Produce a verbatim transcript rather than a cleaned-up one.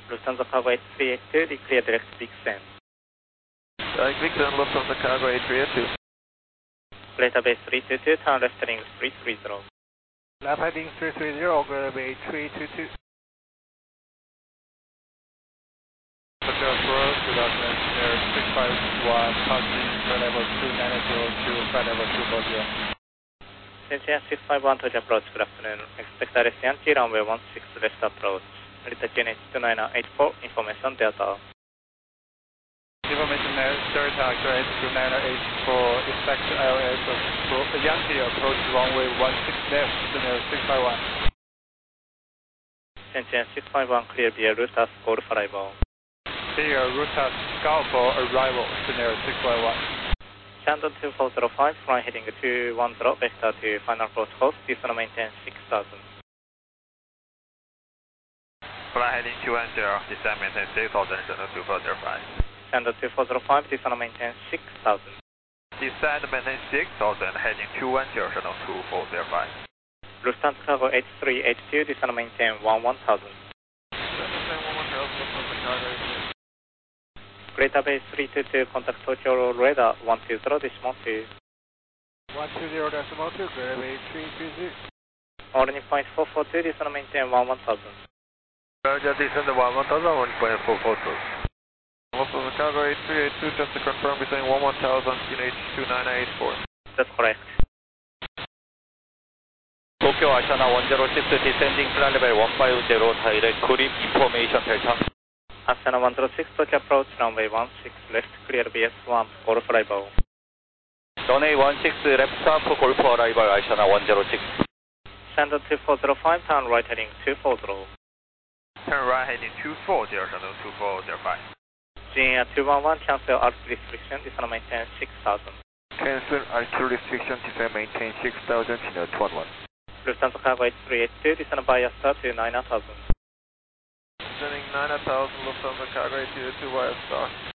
Lufthansa Cargo eight three eight two, declare direct Vixen. Direct Vixen, Lufthansa Cargo eight three eight two. Greater Base three two two, turn left heading three three zero. Left heading three three zero, Greater Bay three two two. Hotel Approach, good afternoon, Air six five one, passing flight level two nine zero to flight level two four zero. Cynthia six five one to approach, good afternoon. Expect R S Yankee, runway one six left approach. Delta G N H two nine eight four, information Delta. Information Delta, correct, two nine eight four, expect L S of Yankee approach runway one six left, Air six five one. Cynthia six five one, clear via Rutas Golf arrival. Clear Rutas Golf for arrival, Air six five one. Shandon two four zero five, fly heading two one zero, vector to final approach course, descend maintain six thousand. Fly heading two one zero, descend maintain six thousand, Channel two four zero five. Shandon two four zero five, descend maintain six thousand. Descend maintain six thousand, heading two one zero, Channel two four zero five. Lufthansa Cargo eight three eight two, descend maintain one one thousand. Greater Bay three two two, contact Tokyo radar one two zero, decimal two. one two zero decimal two, Greater Bay three two two. Order point four four two, descend maintain one one thousand. Roger, descend one one thousand, one point four four two. Lufthansa Cargo eight three eight two, just to confirm, between one one thousand, G N H two nine eight four. That's correct. Tokyo Ashana one zero six, descending flight level one five zero, direct grip information Delta. Ashana one zero six, Tokyo approach, runway one six left, clear B S one, Golf arrival. runway one six left stop, Golf arrival, Ashana one zero six. Shandon two four zero five, turn right heading two four zero. Turn right heading two four zero, Channel two four zero five. G N two one one, cancel altitude restriction, descend maintain six thousand. Cancel altitude restriction, descend maintain six thousand, Channel two one one. Lufthansa Cargo eight three eight two, descend via star to nine thousand. Descending nine thousand, Lufthansa Cargo eight three eight two via star.